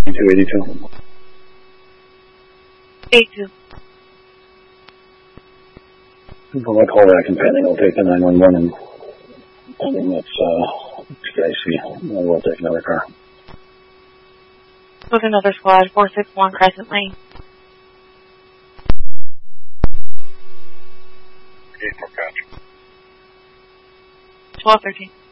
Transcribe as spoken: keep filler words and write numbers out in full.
two eighty-two. eight two. Well, I call back and pending. I'll take the nine one one and pending that's, uh, P I C. I will take another car. Book another squad, four six one Crescent Lane. eight four catch. twelve thirteen.